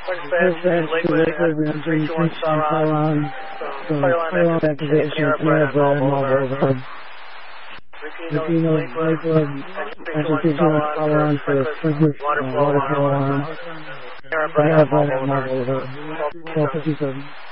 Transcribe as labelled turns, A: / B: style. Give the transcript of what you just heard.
A: Lakewood, 321 Sauron. Fire activation, air mobile. Lakewood, execution Sauron for sprinkler water flow alarm. Fire mobile over. 1257.